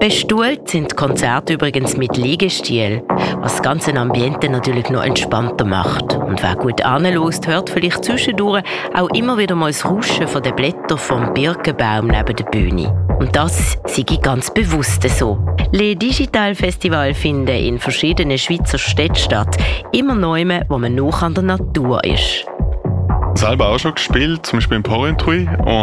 Bestuhlt sind die Konzerte übrigens mit Liegestuhl, was das ganze Ambiente natürlich noch entspannter macht. Und wer gut anhört, hört vielleicht zwischendurch auch immer wieder mal das Rauschen von den Blättern vom Birkenbaum neben der Bühne. Und das sei ganz bewusst so. Les Digital Festival finden in verschiedenen Schweizer Städten statt, immer neu, wo man noch an der Natur ist. Selber auch schon gespielt, zum Beispiel in Porrentruy.